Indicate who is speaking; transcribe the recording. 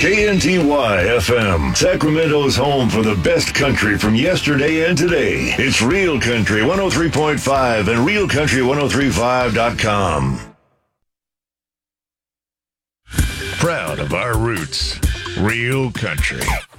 Speaker 1: KNTY FM, Sacramento's home for the best country from yesterday and today. It's Real Country 103.5 and RealCountry1035.com. Proud of our roots. Real Country.